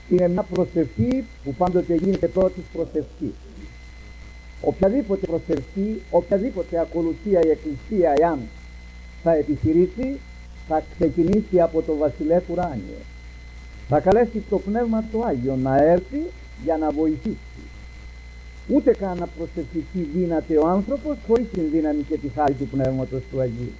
είναι μια προσευχή που πάντοτε γίνεται πρώτης προσευχή. Οποιαδήποτε προσευχή, οποιαδήποτε ακολουθία η Εκκλησία, εάν θα επιχειρήσει, θα ξεκινήσει από το Βασιλεύ Ουράνιο. Θα καλέσει το Πνεύμα του Άγιο να έρθει για να βοηθήσει. Ούτε καν να προσευχηθεί δύναται ο άνθρωπος χωρίς την δύναμη και τη χάρη του Πνεύματος του Αγίου.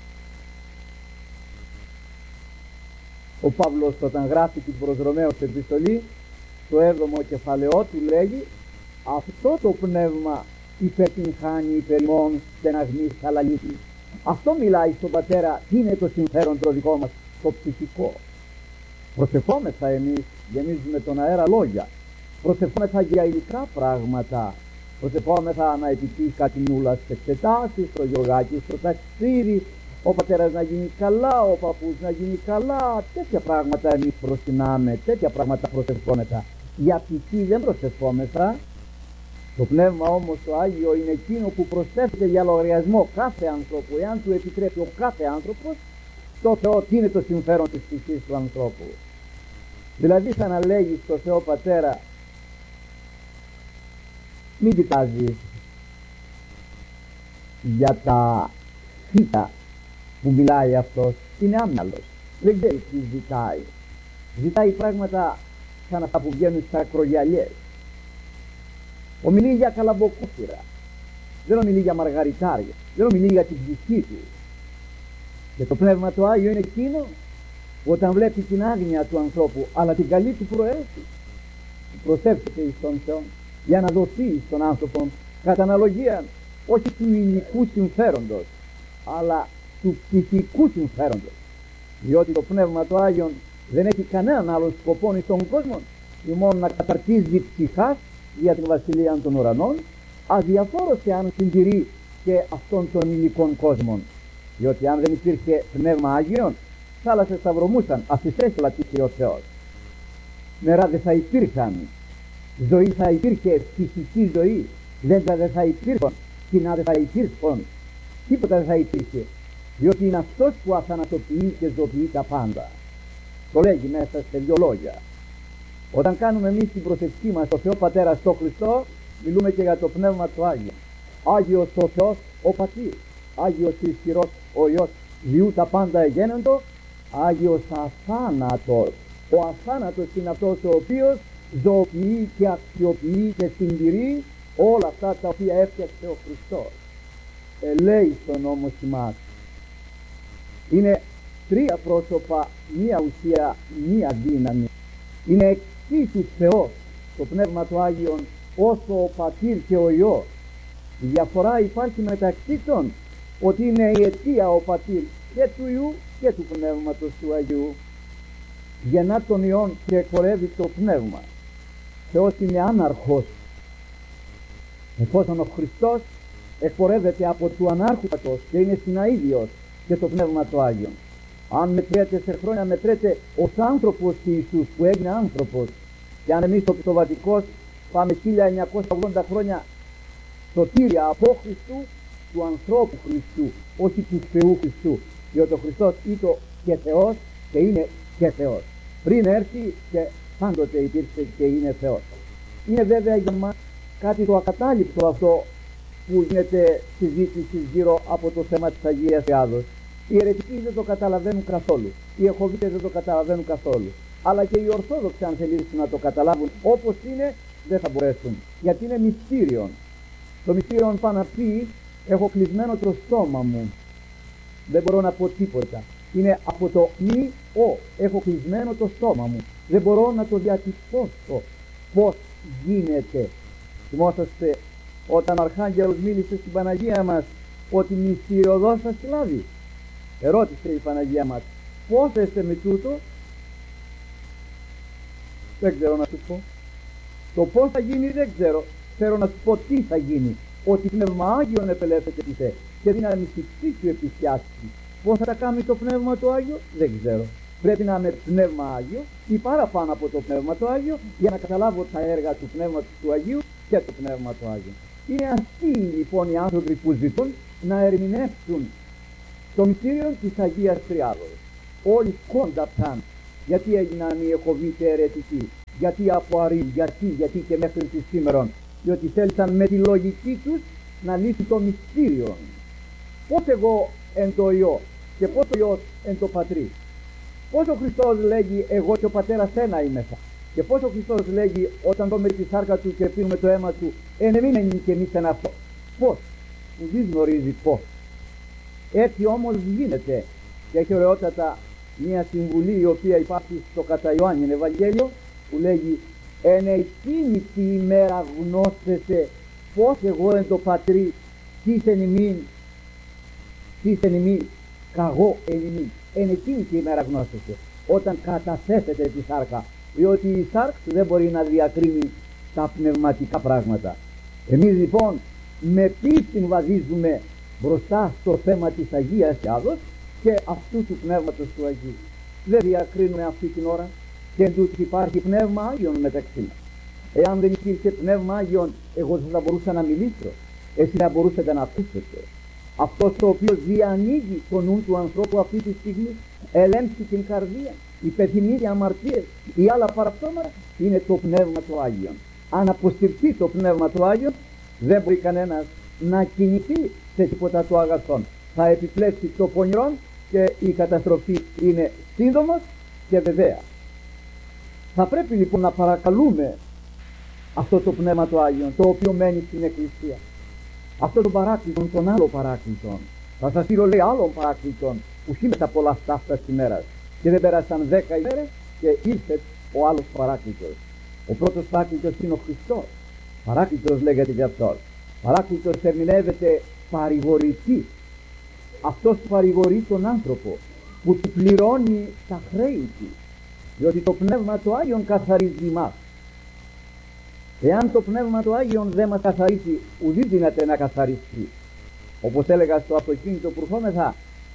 Ο Παύλος, όταν γράφει την προς Ρωμαίους επιστολή, το 7ο κεφαλαιό του λέγει: αυτό το πνεύμα υπερτυγχάνει υπέρ ημών στεναγμής χαλαλίτης. Αυτό μιλάει στον Πατέρα, τι είναι το συμφέρον το δικό μας, το ψυχικό. Προσευχόμεθα εμείς, γεμίζουμε τον αέρα λόγια. Προσευχόμεθα για υλικά πράγματα. Προσευχόμεθα να επιτύχει κάτι νουλα στις εξετάσεις, το Γιωργάκι στο ταξίδι, ο πατέρας να γίνει καλά, ο παππούς να γίνει καλά. Τέτοια πράγματα εμείς προστινάμε, τέτοια πράγματα προσευχόμεθα. Για πτυχή δεν προσευχόμεθα. Το Πνεύμα όμως το Άγιο είναι εκείνο που προσεύχεται για λογαριασμό κάθε ανθρώπου. Εάν του επιτρέπει ο κάθε άνθρωπος, το Θεό, τι είναι το συμφέρον της ψυχής του ανθρώπου. Δηλαδή σαν να λέγει στο Θεό Πατέρα: μην κοιτάζεις για τα φύτα που μιλάει αυτός, είναι άμυαλος, δεν ξέρει τι ζητάει. Ζητάει πράγματα σαν αυτά που βγαίνουν στα ακρογιαλιές. Ομιλεί για καλαμποκούφυρα, δεν ομιλεί για μαργαριτάρια, δεν ομιλεί για την ψυχή του. Και το Πνεύμα το Άγιο είναι εκείνο που όταν βλέπει την άγνοια του ανθρώπου αλλά την καλή του προαίρεση, προσεύχεται εις τον Θεό για να δοθεί στον άνθρωπο κατά αναλογία όχι του υλικού συμφέροντος αλλά του ψυχικού συμφέροντος, διότι το Πνεύμα το Άγιον δεν έχει κανέναν άλλο σκοπό εις τον κόσμο ή μόνο να καταρτίζει ψυχάς για την βασιλεία των ουρανών, αδιαφόρος εάν συντηρεί και αυτών των υλικών κόσμων, διότι αν δεν υπήρχε Πνεύμα Άγιον, θάλασσες θα βρωμούσαν, αφιστές λατήσει ο Θεός, νερά δεν θα υπήρχαν, ζωή θα υπήρχε, φυσική ζωή, δέντρα δεν θα υπήρχαν, κοινά δεν θα υπήρχαν, τίποτα δεν θα υπήρχε, διότι είναι αυτός που αθανατοποιεί και ζωοποιεί τα πάντα. Το λέγει μέσα σε δύο λόγια. Όταν κάνουμε εμείς την προσευχή μας στο Θεό Πατέρα στο Χριστό, μιλούμε και για το Πνεύμα του Άγιο. Άγιος ο Θεός ο Πατήρ, Άγιος ισχυρός ο Υιός, διού τα πάντα εγένοντο, Άγιος αθάνατος. Ο αθάνατος είναι αυτός ο οποίος ζωοποιεί και αξιοποιεί και συντηρεί όλα αυτά τα οποία έφτιαξε ο Χριστός. Ελέησον όμως ημάς. Είναι τρία πρόσωπα, μία ουσία, μία δύναμη. Είναι εξίσου Θεός το Πνεύμα του Άγιον όσο ο Πατήρ και ο Υιός. Η διαφορά υπάρχει μεταξύ των ότι είναι η αιτία ο Πατήρ και του Υιού και του Πνεύματος του Αγίου. Γεννά τον Υιόν και εκπορεύει το Πνεύμα. Θεός είναι άναρχος, εφόσον ο Χριστός εκπορεύεται από του ανάρχου πατός και είναι συναίδιος και το Πνεύμα του Άγιον. Αν μετρέτε σε χρόνια, μετρέτε ως άνθρωπος Ιησούς που έγινε άνθρωπος, και αν εμείς το Βατικός πάμε 1980 χρόνια σωτήρια από Χριστού, του ανθρώπου Χριστού, όχι του Θεού Χριστού, διότι ο Χριστός ήταν και Θεός και είναι και Θεός. Πριν έρθει και πάντοτε υπήρξε και είναι Θεός. Είναι βέβαια για μας κάτι το ακατάληπτο αυτό που γίνεται συζήτηση γύρω από το θέμα της Αγίας Τριάδος. Οι αιρετικοί δεν το καταλαβαίνουν καθόλου, οι Εχωβίτες δεν το καταλαβαίνουν καθόλου, αλλά και οι Ορθόδοξοι αν θελήσουν να το καταλάβουν όπως είναι δεν θα μπορέσουν, γιατί είναι μυστήριον. Το μυστήριον πάει να πει: έχω κλεισμένο το στόμα μου, δεν μπορώ να πω τίποτα. Είναι από το μη ο, έχω κλεισμένο το στόμα μου, δεν μπορώ να το διατυπώσω. Πώς γίνεται? Θυμόσαστε όταν ο Αρχάγγελος μίλησε στην Παναγία μας ότι μυστηριωδώς θα συλλάβει? Ερώτησε η Παναγία μας: πώς έστε με τούτο? Δεν ξέρω να σου πω. Το πώς θα γίνει δεν ξέρω. Θέλω να σου πω τι θα γίνει. Ότι Πνεύμα Άγιον επελεύσεται πιθέ και δύναμη στη ψυχή επισκιάστηκε. Πώς θα τα κάνει το Πνεύμα το Άγιο δεν ξέρω. Πρέπει να είναι Πνεύμα Άγιο ή παραπάνω από το Πνεύμα το Άγιο για να καταλάβω τα έργα του Πνεύματος του Αγίου και το Πνεύμα το Άγιο. Είναι αυτοί λοιπόν οι άνθρωποι που ζητούν να ερμηνεύσουν το μυστήριο της Αγίας Τριάδος. Όλοι κόντα παν. Γιατί έγιναν οι Εχωβίτες αιρετικοί? Γιατί απορρεί, γιατί και μέχρι τη σήμερα? Διότι θέλησαν με τη λογική τους να λύσουν το μυστήριο. Πώς εγώ εν το Υιό και πώς ο Υιός εν το Πατρί? Πώς ο Χριστός λέγει εγώ και ο Πατέρας ένα είμεθα? Και πώς ο Χριστός λέγει όταν δούμε τη σάρκα του και πίνουμε το αίμα του εμείνεν και εμείς εν αυτό? Πώς? Ουδής γνωρίζει πώς. Έτσι όμως γίνεται. Και έχει ωραιότατα μια συμβουλή η οποία υπάρχει στο κατά Ιωάννην Ευαγγέλιο που λέγει εν εκείνη τη ημέρα γνώσεσε πως εγώ εν το Πατρί τίθεν ημίν καγώ εν ημίν. Εν εκείνη τη ημέρα γνώσεσε, όταν καταθέσετε τη σάρκα, διότι η σάρκα δεν μπορεί να διακρίνει τα πνευματικά πράγματα. Εμείς λοιπόν με πίστη βαδίζουμε μπροστά στο θέμα της Αγίας Ιάδος και αυτού του Πνεύματος του Αγίου. Δεν διακρίνουμε αυτή την ώρα και εν τούτοις υπάρχει Πνεύμα Άγιον μεταξύ μας. Εάν δεν υπήρχε Πνεύμα Άγιον, εγώ δεν θα μπορούσα να μιλήσω, εσείς θα μπορούσατε να ακούσετε. Αυτός ο οποίος διανοίγει το νου του ανθρώπου αυτή τη στιγμή, ελέγξει την καρδία, υπενθυμίζει αμαρτίες ή άλλα παραπτώματα, είναι το Πνεύμα του Άγιον. Αν αποστηριχθεί το Πνεύμα του Άγιον, δεν μπορεί κανένας να κινηθεί σε τίποτα το αγαθόν. Θα επιπλέψει το πονηρόν και η καταστροφή είναι σύντομος και βεβαία. Θα πρέπει λοιπόν να παρακαλούμε αυτό το Πνεύμα του Άγιον, το οποίο μένει στην Εκκλησία. Αυτό τον παράκλητον, τον άλλο παράκλητον. Θα σας στείλω λέει άλλων παράκλητων που σήμερα πολλά στάφτα ημέρας. Και δεν πέρασαν 10 ημέρες και ήρθε ο άλλος παράκλητος. Ο πρώτος παράκλητος είναι ο Χριστός. Παράκλητος λέγεται γι' αυτός. Παράκλητος ερμηνεύεται παρηγορητής. Αυτός παρηγορεί τον άνθρωπο που του πληρώνει τα χρέη του. Διότι το Πνεύμα του Άγιον καθαρίζει μας. Εάν το Πνεύμα του Άγιον δεν μας καθαρίσει, ουδή δύναται να καθαριστεί. Όπως έλεγα στο αυτοκίνητο που ερχόμεθα,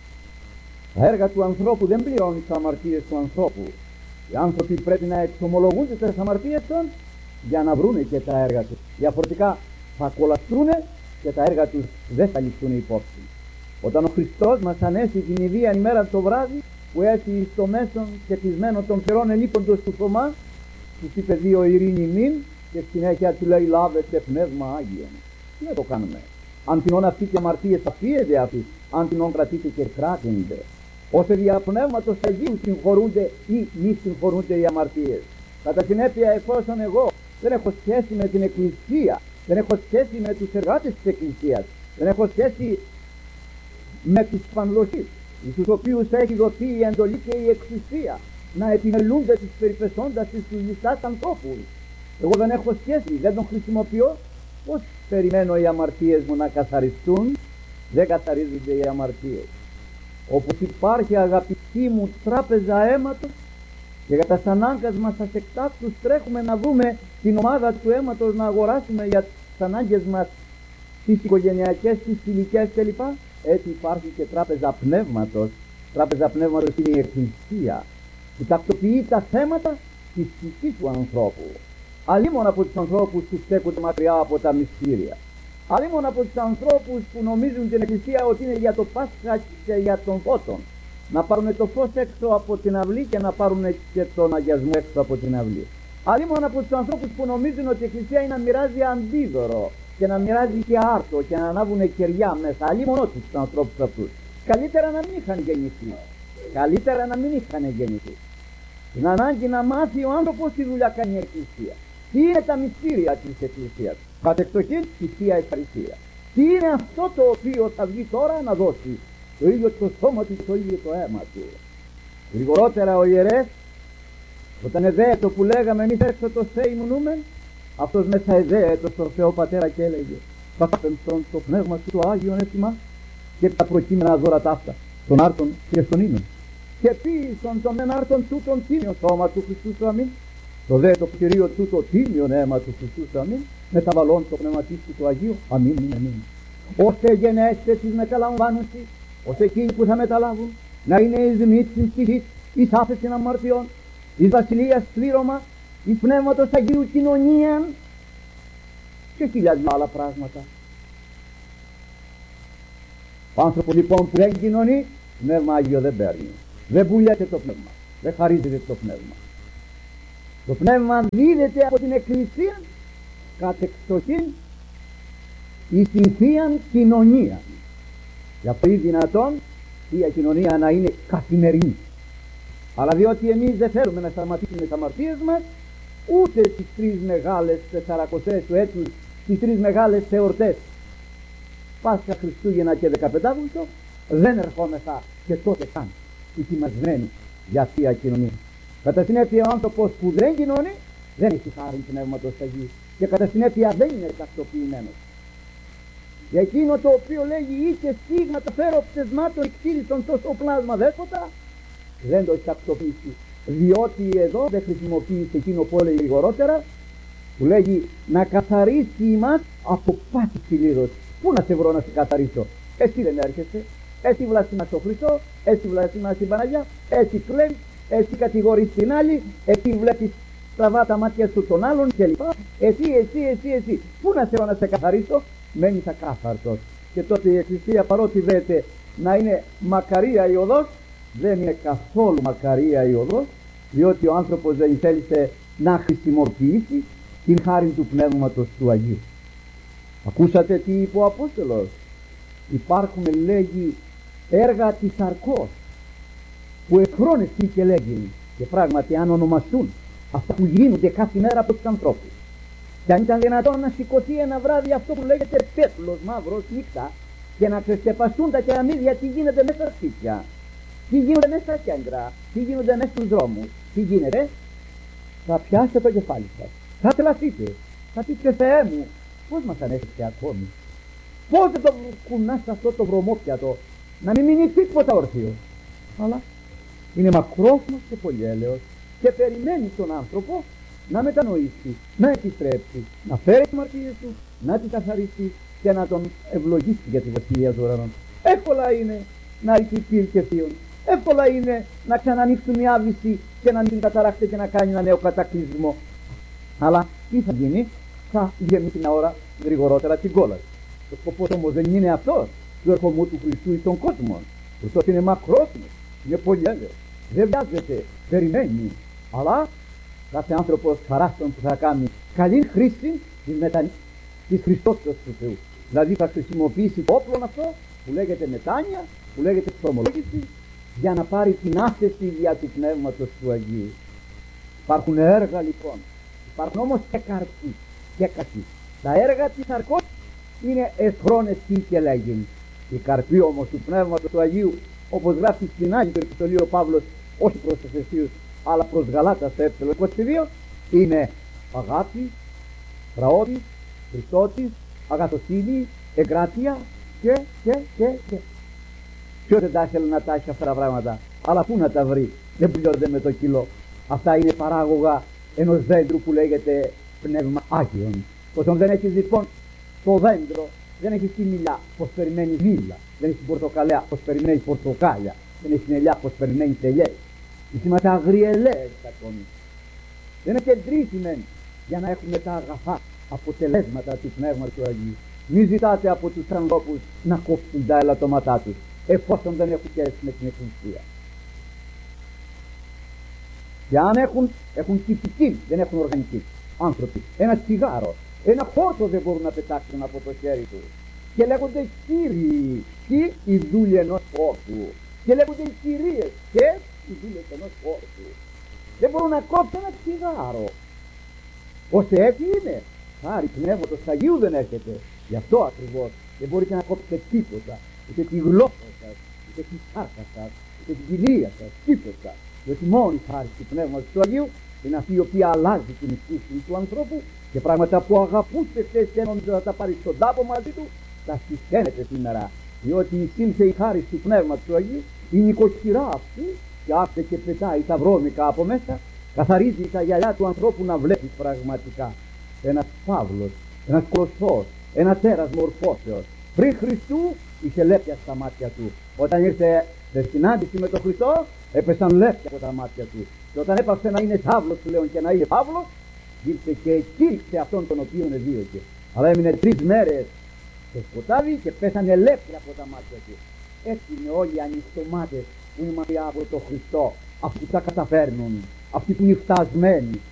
τα έργα του ανθρώπου δεν πληρώνουν τις αμαρτίες του ανθρώπου. Οι άνθρωποι πρέπει να εξομολογούνται τις αμαρτίες των για να βρούνε και τα έργα τους. Διαφορετικά θα κολλαστούν και τα έργα τους δεν θα ληφθούν υπόψη. Όταν ο Χριστός μας ανέσει την ιδία ημέρα το βράδυ που έτσι στο μέσον και κλεισμένο των θερών ελείποντος του Θωμά, τους είπε δύο ειρήνη μην και συνέχεια του λέει λάβετε Πνεύμα Άγιον. Τι να το κάνουμε? Αν την όν αυτή και αμαρτίες αφίεται αυτούς, αν την όν κρατείτε και κράτενται. Ώστε δια Πνεύματος Αγίου συγχωρούνται ή μη συγχωρούνται οι αμαρτίες. Κατά συνέπεια, εφόσον εγώ δεν έχω σχέση με την Εκκλησία, δεν έχω σχέση με τους εργάτες της Εκκλησίας, δεν έχω σχέση με τους πανλωσσείς, στους οποίους έχει δοθεί η εντολή και η εξουσία να επιμελούνται τις περιπεσόντας τους ληστάς ανθρώπους, εγώ δεν έχω σχέση, δεν τον χρησιμοποιώ, πώς περιμένω οι αμαρτίες μου να καθαριστούν? Δεν καθαρίζονται οι αμαρτίες. Όπως υπάρχει αγαπητοί μου τράπεζα αίματος και κατά τις ανάγκες μας ας εκτάκτους τρέχουμε να βρούμε την ομάδα του αίματος να αγοράσουμε για τις ανάγκες μας τις οικογενειακές, τις φιλικές κλπ. Έτσι υπάρχει και τράπεζα πνεύματος. Τράπεζα πνεύματος είναι η Εκκλησία που τακτοποιεί τα θέματα της ψυχής του ανθρώπου. Αλλήμον από τους ανθρώπους που στέκονται μακριά από τα μυστήρια. Αλλήμον από τους ανθρώπους που νομίζουν την Εκκλησία ότι είναι για το Πάσχα και για τον Φώτον. Να πάρουν το φως έξω από την αυλή και να πάρουν και τον αγιασμό έξω από την αυλή. Αλλήμον από τους ανθρώπους που νομίζουν ότι η Εκκλησία είναι να μοιράζει αντίδωρο και να μοιράζει και άρτο και να ανάβουν κεριά μέσα. Αλλήμον όχι τους ανθρώπους αυτούς. Καλύτερα να μην είχαν γεννηθεί. Καλύτερα να μην είχαν γεννηθεί. Την ανάγκη να μάθει ο άνθρωπος τι δουλειά κάνει η Εκκλησία. Τι είναι τα μυστήρια της Εκκλησίας? Κατ' εξοχήν η Θεία Ευχαριστία. Τι είναι αυτό το οποίο θα βγει τώρα να δώσει? Το ίδιο το σώμα του και το ίδιο το αίμα του. Γρηγορότερα ο ιερέας, όταν εδέετο που λέγαμε εμείς έξω το Θεοί μου νούμεν, αυτός μέσα εδέετο στον Θεό Πατέρα και έλεγε θα πέμψον το πνεύμα του το Άγιον έτοιμα και τα προκείμενα δώρα ταύτα των άρτων και των ίνων. Και πίσον των εν άρτων τούτων τίμιον σώμα του Χριστού του αμήν, το δε το Κυρίο τούτο τίμιον αίμα του Χριστού του αμήν, μεταβαλών το πνευματί του Αγίου αμήν αμήν. Ώστε γενέστε της μεταλαμβάνωσης, ώστε εκείνοι που θα μεταλάβουν να είναι εις νύψης ψυχής, εις άφεσιν αμαρτιών, εις βασιλείας πλήρωμα, εις πνεύματος Αγίου κοινωνίαν και χιλιάδες άλλα πράγματα. Ο άνθρωπος λοιπόν που δεν κοινωνεί, πνεύμα Άγιο δεν παίρνει. Δεν πουλιέται το πνεύμα, δεν χαρίζεται το πνεύμα. Το πνεύμα δίδεται από την Εκκλησία κατ' εξοχήν η θείαν κοινωνία. Γι' αυτό είναι δυνατόν η Θεία Κοινωνία να είναι καθημερινή. Αλλά διότι εμείς δεν θέλουμε να σταματήσουμε τις αμαρτίες μας, ούτε τις τρεις μεγάλες τεσσαρακοσές του έτους, τις τρεις μεγάλες εορτές Πάσχα, Χριστούγεννα και Δεκαπεντάβουλτο, δεν ερχόμεθα και τότε καν ετοιμασμένοι για Θεία Κοινωνία. Κατά συνέπεια, ο άνθρωπος που δεν κοινωνεί δεν έχει χάρη Πνεύματος Αγίου και κατά συνέπεια δεν είναι τακτοποιημένος. Για εκείνο το οποίο λέγει «Ή και στίγματα φέρω πτεσμάτων εκτήρησον τόσο πλάσμα δέσποτα», δεν το έχει τακτοποιήσει, διότι εδώ δεν χρησιμοποίησε εκείνο που έλεγε γρηγορότερα, που λέγει «να καθαρίσει ημάς από πάση φιλίδος». Πού να σε βρω να σε καθαρίσω? Εσύ δεν έρχεσαι, εσύ βλασφημάς τον Χριστό, εσύ βλασφημάς την Παναγιά, εσύ κλαίεις, εσύ κατηγορείς την άλλη, εσύ βλέπεις στραβά τα μάτια σου των άλλων κλπ. Εσύ. Πού να σε βρω να σε καθαρίσω? Μένεις ακάθαρτος. Και τότε η Εκκλησία, παρότι δέεται να είναι μακαρία η οδός, δεν είναι καθόλου μακαρία η οδός, διότι ο άνθρωπος δεν θέλησε να χρησιμοποιήσει την χάρη του Πνεύματος του Αγίου. Ακούσατε τι είπε ο Απόστολος? Υπάρχουν, λέγει, έργα της σαρκός που εκχρώνεστοι και λέγει, και πράγματι αν ονομαστούν αυτά που γίνονται κάθε μέρα από τους ανθρώπους, και αν ήταν δυνατόν να σηκωθεί ένα βράδυ αυτό που λέγεται πέπλος μαύρος νύχτα και να ξεσκεπαστούν τα κεραμίδια, τι γίνεται μέσα στα σπίτια, τι γίνονται μέσα στα κέντρα, τι γίνονται μέσα στους δρόμους, τι γίνεται, θα πιάσετε το κεφάλι σας, θα τρελαθείτε, θα πείτε «Θεέ μου, πώς μας ανέχεστε ακόμη? Πώς δεν το κουνάς αυτό το βρωμόπιατο, να μην μείνει τίποτα όρθιο?» Αλλά είναι μακρόφωνος και πολυέλεος και περιμένει τον άνθρωπο να μετανοήσει, να επιστρέψει, να φέρει τις αμαρτίες του, να την καθαρίσει και να τον ευλογήσει για τη Βασιλεία των Ουρανών. Εύκολα είναι να ρίξει πύλη και θείον. Εύκολα είναι να ξανανοίξουν η άβυση και να μην καταράχεται και να κάνει ένα νέο κατακλυσμό. Αλλά τι θα γίνει? Θα βγαίνει την ώρα γρηγορότερα την κόλαση. Ο σκοπός όμως δεν είναι αυτός του ερχομού του Χριστού εις τον κόσμο. Ο Χριστός είναι μακρόθυμος, είναι πολυέλεος, δεν βιάζεται, περιμένει. Αλλά κάθε άνθρωπος χαράστον που θα κάνει καλή χρήση της Χριστότητας του Θεού. Δηλαδή θα χρησιμοποιήσει το όπλο αυτό που λέγεται μετάνοια, που λέγεται εξομολόγηση, για να πάρει την άφεση δια του Πνεύματος του Αγίου. Υπάρχουν έργα λοιπόν, υπάρχουν όμως και καρποί και κακοί. Τα έργα της σαρκός είναι εχρόνεστη και λέγειν. Η καρπή όμως του Πνεύματος του Αγίου, όπως γράφει στην άλλη του επιστολή ο Παύλος, όχι προς τους Εφεσίους αλλά προς Γαλάτας 4:22, είναι αγάπη, πραότης, Χριστότης, αγαθοσύνη, εγκράτεια και. Ποιος δεν τα ήθελε να τα έχει αυτά τα πράγματα? Αλλά πού να τα βρει? Δεν πληρώνται με το κιλό. Αυτά είναι παράγωγα ενός δέντρου που λέγεται Πνεύμα Άγιον. Όταν δεν έχεις λοιπόν το δέντρο, δεν έχεις τη μήλα, πως περιμένεις μήλα. Δεν έχεις την πορτοκαλιά, πως περιμένεις πορτοκάλια. Δεν έχεις την ελιά, πως περιμένεις ελιές. Είμαστε αγριελές ακόμη. Δεν είναι κεντρήσιμεν για να έχουμε τα αγαθά αποτελέσματα του Πνεύματος του Αγίου. Μη ζητάτε από τους ανθρώπους να κόψουν τα ελαττώματά τους, εφόσον δεν έχουν σχέση με την Εκκλησία. Και αν έχουν τυπική, δεν έχουν οργανική άνθρωποι. Ένα τσιγάρο, ένα χόρτο δεν μπορούν να πετάξουν από το χέρι τους. Και λέγονται κύριοι, και οι δούλοι ενός χόρτου. Και λέγονται οι κυρίες, και οι δούλες ενός χόρτου. Δεν μπορούν να κόψουν ένα τσιγάρο. Ώστε έτσι είναι. Χάρη Πνεύματος Αγίου δεν έρχεται. Γι' αυτό ακριβώς δεν μπορείτε να κόψετε τίποτα. Ούτε τη γλώσσα σας, ούτε τη σάρκα σας, ούτε την κοιλία σας, τίποτα. Διότι μόνη χάρη του Πνεύματος του Αγίου είναι αυτή η οποία αλλάζει την φύση του ανθρώπου και πράγματα που αγαπούσε χθες και νόμιζε να τα πάρει στον τάπο μαζί του, τα συσταίνεται σήμερα. Διότι εισήλθε η χάρη του Πνεύματος του Αγίου, η νοικοκυρά αυτή, και άφησε και πετάει τα βρώμικα από μέσα, καθαρίζει τα γυαλιά του ανθρώπου να βλέπει πραγματικά. Ένας Παύλος, ένας Κολοσσός, ένα τέρας μορφώσεως. Πριν Χριστού είχε λέπια στα μάτια του. Όταν ήρθε σε συνάντηση με τον Χριστό, έπεσαν λέπια από τα μάτια του. Και όταν έπαψε να είναι Σάβλος πλέον και να είναι Παύλος, ήρθε και κήρυξε αυτόν τον οποίο εδίωκε. Αλλά έμεινε 3 μέρες στο σκοτάδι και πέσανε λέπια από τα μάτια του. Έτσι είναι όλοι οι ανιστομάτες που είναι μακριά από τον Χριστό. Αυτοί που τα καταφέρνουν, αυτοί που είναι φτασμένοι,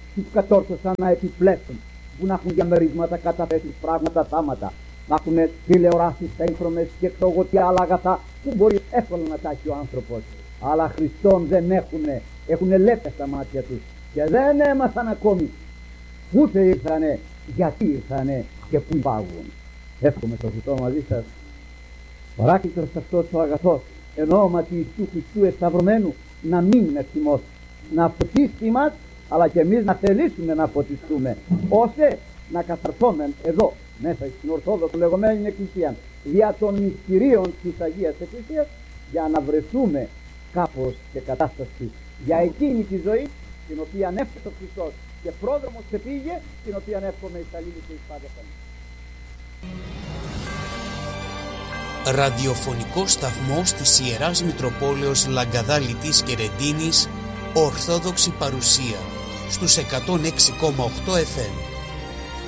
τους κατόρθωσαν να επιπλέξουν, που να έχουν διαμερίσματα, καταθέσεις, πράγματα, θάματα, να έχουν τηλεοράσεις έγχρωμες και ξέρω εγώ τι άλλα αγαθά που μπορεί εύκολα να τα έχει ο άνθρωπος. Αλλά Χριστόν δεν έχουν λέπια στα μάτια τους και δεν έμαθαν ακόμη ούτε ήρθανε, γιατί ήρθανε και πού υπάγουν. Εύχομαι το Χριστό μαζί σας. Παράκλητος αυτός ο αγαθός εν ονόματι Ιησού Χριστού εσταυρωμένου να μην με θυμώσει, να φωτίσει μας, αλλά και εμείς να θελήσουμε να φωτιστούμε, ώστε να καθαρθούμε εδώ μέσα στην Ορθόδοξο λεγόμενη Εκκλησία δια των μυστηρίων της Αγίας Εκκλησίας, για να βρεθούμε κάπως σε κατάσταση για εκείνη τη ζωή την οποία έφτασε ο Χριστός και πρόδρομος πήγε, την οποία εύχομαι εις αλλήλους και εις πάντας. Ραδιοφωνικός σταθμός της Ιεράς Μητροπόλεως Λαγκαδάλητης και Ρεντίνης, Ορθόδοξη παρουσία στους 106,8 FM.